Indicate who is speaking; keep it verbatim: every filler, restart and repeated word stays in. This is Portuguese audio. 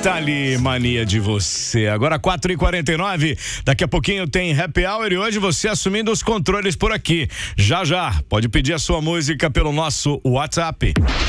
Speaker 1: Tá ali, mania de você. Agora quatro e quarenta e nove, daqui a pouquinho tem Happy Hour e hoje você assumindo os controles por aqui. Já já, pode pedir a sua música pelo nosso WhatsApp.